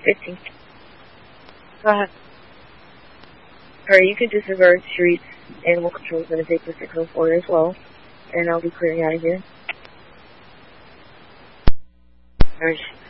15. Go ahead. Alright, you can disregard streets. Animal control is going to take the 604 as well. And I'll be clearing out of here. Alright.